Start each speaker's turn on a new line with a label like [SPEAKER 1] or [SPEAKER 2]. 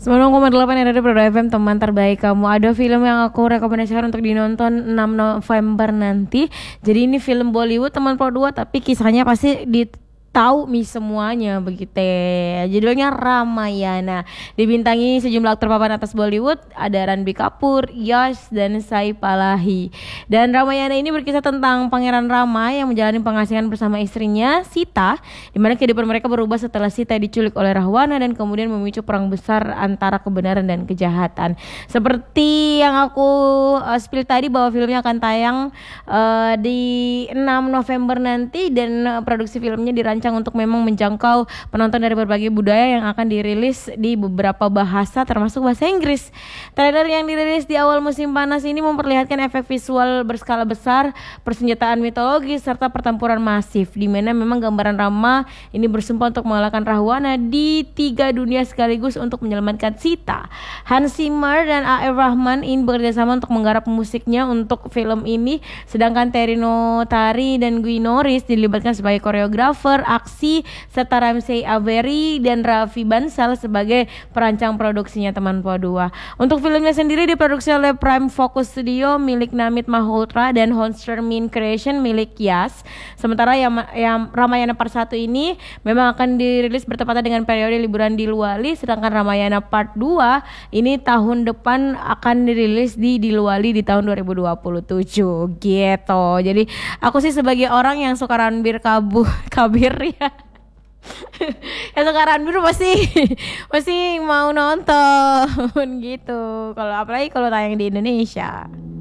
[SPEAKER 1] 90,8 RRI Pro FM, teman terbaik kamu. Ada film yang aku rekomendasikan untuk dinonton 6 November nanti. Jadi ini film Bollywood teman Pro 2, tapi kisahnya pasti tahu semuanya begitu. Judulnya Ramayana. Dibintangi sejumlah aktor papan atas Bollywood, ada Ranbir Kapoor, Yash, dan Sai Palahi. Dan Ramayana ini berkisah tentang Pangeran Rama yang menjalani pengasingan bersama istrinya Sita, di mana kehidupan mereka berubah setelah Sita diculik oleh Rahwana dan kemudian memicu perang besar antara kebenaran dan kejahatan. Seperti yang aku spill tadi bahwa filmnya akan tayang di 6 November nanti, dan produksi filmnya dirancang untuk memang menjangkau penonton dari berbagai budaya yang akan dirilis di beberapa bahasa termasuk bahasa Inggris. Trailer yang dirilis di awal musim panas ini memperlihatkan efek visual berskala besar, persenjataan mitologis serta pertempuran masif, di mana memang gambaran Rama ini bersumpah untuk mengalahkan Rahwana di 3 dunia sekaligus untuk menyelamatkan Sita. Hans Zimmer dan A.R. Rahman ini bekerjasama untuk menggarap musiknya untuk film ini, sedangkan Terry Notary dan Guy Norris dilibatkan sebagai koreografer aksi, serta Ramsey Avery dan Ravi Bansal sebagai perancang produksinya teman Po 2. Untuk filmnya sendiri diproduksi oleh Prime Focus Studio milik Namit Malhotra dan Honster Min Creation milik Yas. Sementara yang Ramayana Part 1 ini memang akan dirilis bertepatan dengan periode liburan di Luali, sedangkan Ramayana Part 2 ini tahun depan akan dirilis di Luali di tahun 2027 gitu. Jadi aku sih sebagai orang yang suka Ranbir Kabir ya. Ya sekarang dulu pasti mau nonton gitu. Kalau apalagi kalau tayang di Indonesia.